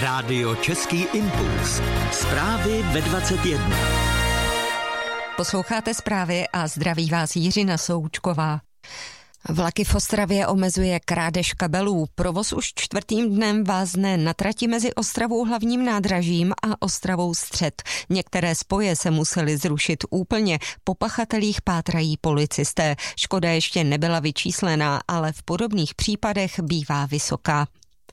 Rádio Český impuls. Zprávy ve 21. Posloucháte zprávy a zdraví vás Jiřina Součková. Vlaky v Ostravě omezuje krádež kabelů. Provoz už čtvrtým dnem vázne na trati mezi Ostravou hlavním nádražím a Ostravou Střed. Některé spoje se musely zrušit úplně. Po pachatelích pátrají policisté. Škoda ještě nebyla vyčíslená, ale v podobných případech bývá vysoká.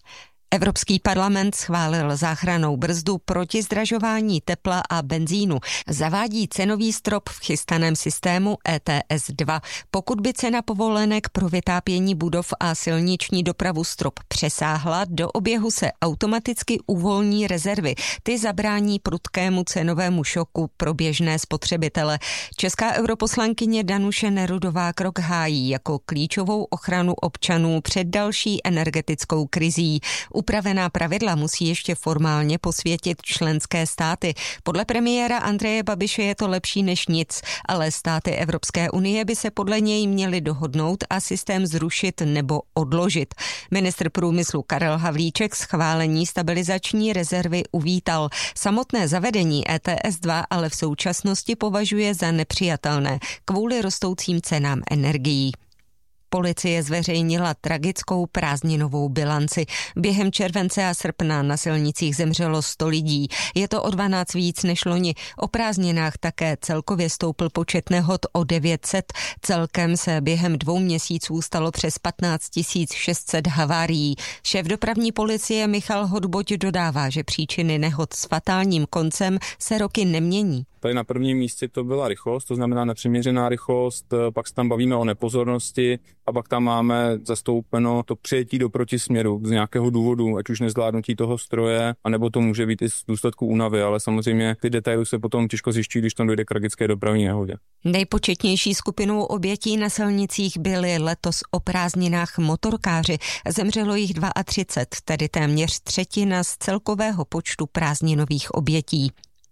Evropský parlament schválil záchrannou brzdu proti zdražování tepla a benzínu. Zavádí cenový strop v chystaném systému ETS 2. Pokud by cena povolenek pro vytápění budov a silniční dopravu strop přesáhla, do oběhu se automaticky uvolní rezervy. Ty zabrání prudkému cenovému šoku pro běžné spotřebitele. Česká europoslankyně Danuše Nerudová krok hájí jako klíčovou ochranu občanů před další energetickou krizí. Upravená pravidla musí ještě formálně posvětit členské státy. Podle premiéra Andreje Babiše je to lepší než nic, ale státy Evropské unie by se podle něj měly dohodnout a systém zrušit nebo odložit. Ministr průmyslu Karel Havlíček schválení stabilizační rezervy uvítal. Samotné zavedení ETS 2 ale v současnosti považuje za nepřijatelné kvůli rostoucím cenám energií. Policie zveřejnila tragickou prázdninovou bilanci. Během července a srpna na silnicích zemřelo 100 lidí. Je to o 12 víc než loni. O prázdninách také celkově stoupl počet nehod o 900. Celkem se během 2 měsíců stalo přes 15 600 havárií. Šéf dopravní policie Michal Hodboť dodává, že příčiny nehod s fatálním koncem se roky nemění. Tady na prvním místě to byla rychlost, to znamená nepřiměřená rychlost, pak se tam bavíme o nepozornosti a pak tam máme zastoupeno to přijetí do protisměru z nějakého důvodu, ať už nezvládnutí toho stroje, anebo to může být i z důsledku únavy, ale samozřejmě ty detaily se potom těžko zjišťují, když tam dojde k tragické dopravní nehodě. Nejpočetnější skupinou obětí na silnicích byli letos o prázdninách motorkáři. Zemřelo jich 32, tedy téměř třetina z celkového počtu prázdninových obětí.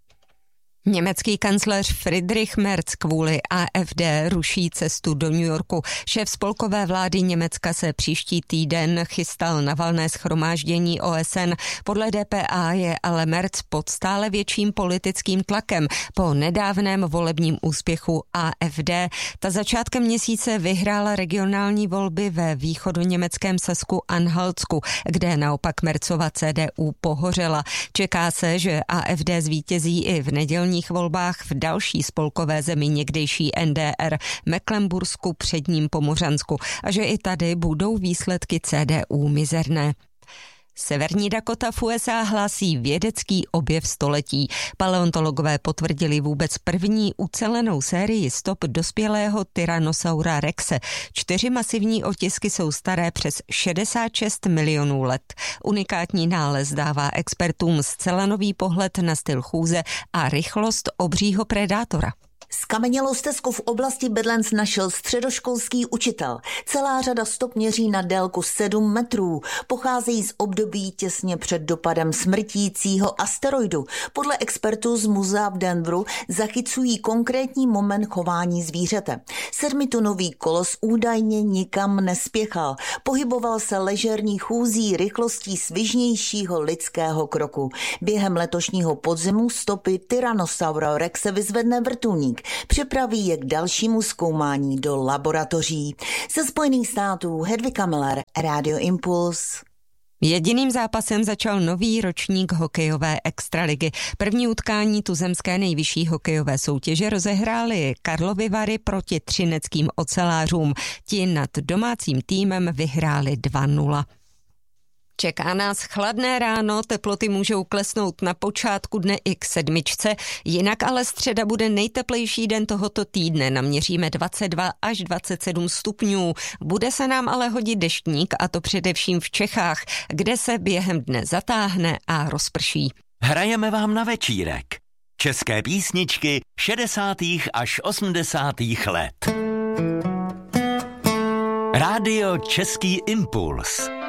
Německý kancléř Friedrich Merz kvůli AfD ruší cestu do New Yorku. Šéf spolkové vlády Německa se příští týden chystal na valné shromáždění OSN. Podle DPA je ale Merz pod stále větším politickým tlakem po nedávném volebním úspěchu AfD. Ta začátkem měsíce vyhrála regionální volby ve východoněmeckém Sasku-Anhaltsku, kde naopak Merzova CDU pohořela. Čeká se, že AfD zvítězí i v nedělní volbách v další spolkové zemi někdejší NDR, Mecklenbursku, Předním Pomořansku, a že i tady budou výsledky CDU mizerné. Severní Dakota v USA hlásí vědecký objev století. Paleontologové potvrdili vůbec první ucelenou sérii stop dospělého Tyrannosaura rexe. 4 masivní otisky jsou staré přes 66 milionů let. Unikátní nález dává expertům zcela nový pohled na styl chůze a rychlost obřího predátora. Skamenělou stezku v oblasti Badlands našel středoškolský učitel. Celá řada stop měří na délku 7 metrů. Pocházejí z období těsně před dopadem smrtícího asteroidu. Podle expertů z muzea v Denveru zachycují konkrétní moment chování zvířete. 7tunový kolos údajně nikam nespěchal. Pohyboval se ležerní chůzí rychlostí svižnějšího lidského kroku. Během letošního podzimu stopy Tyrannosaura rexe vyzvedne vrtulník. Připraví je k dalšímu zkoumání do laboratoří. Ze Spojených států Hedvika Miller, Rádio Impuls. Jediným zápasem začal nový ročník hokejové extraligy. První utkání tuzemské nejvyšší hokejové soutěže rozehrály Karlovy Vary proti třineckým ocelářům. Ti nad domácím týmem vyhráli 2-0. Čeká nás chladné ráno, teploty můžou klesnout na počátku dne i k 7, jinak ale středa bude nejteplejší den tohoto týdne. Naměříme 22 až 27 stupňů. Bude se nám ale hodit deštník, a to především v Čechách, kde se během dne zatáhne a rozprší. Hrajeme vám na večírek. České písničky 60. až 80. let. Rádio Český impuls.